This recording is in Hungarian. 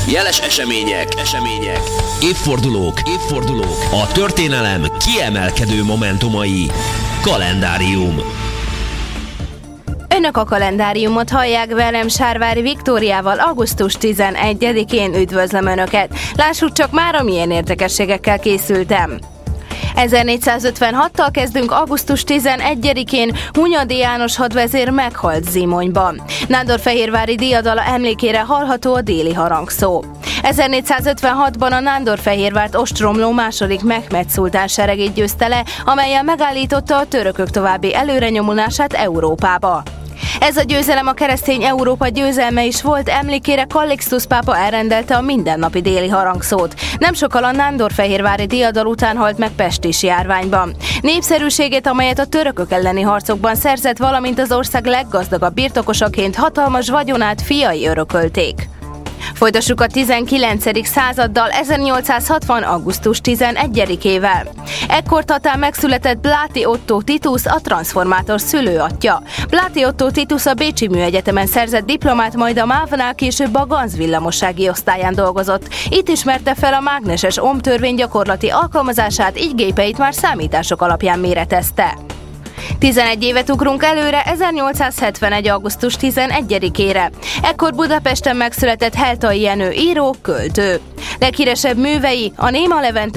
Jeles események, évfordulók, a történelem kiemelkedő momentumai. Kalendárium. Önök a kalendáriumot hallják, velem Sárvári Viktóriával. Augusztus 11-én üdvözlöm Önöket. Lássuk csak mára, milyen érdekességekkel készültem. 1456-tal kezdünk. Augusztus 11-én Hunyadi János hadvezér meghalt Zimonyban. Nándorfehérvári diadala emlékére hallható a déli harangszó. 1456-ban a Nándorfehérvárt ostromló második Mehmed szultán seregét győzte le, amellyel megállította a törökök további előrenyomulását Európába. Ez a győzelem a keresztény Európa győzelme is volt, emlékére Kallixtusz pápa elrendelte a mindennapi déli harangszót. Nem sokkal a nándorfehérvári diadal után halt meg pestis járványban. Népszerűségét, amelyet a törökök elleni harcokban szerzett, valamint az ország leggazdagabb birtokosaként hatalmas vagyonát fiai örökölték. Folytassuk a 19. századdal, 1860. augusztus 11-ével. Ekkor Tatán megszületett Bláti Ottó Titus, a transformátor szülőatja. Bláti Ottó Titus a Bécsi Műegyetemen szerzett diplomát, majd a MÁV-nál, később a Ganz villamossági osztályán dolgozott. Itt ismerte fel a mágneses ohmtörvény gyakorlati alkalmazását, így gépeit már számítások alapján méretezte. 11 évet ugrunk előre, 1871. augusztus 11-ére. Ekkor Budapesten megszületett Heltai Jenő író, költő. Leghíresebb művei a Néma Levente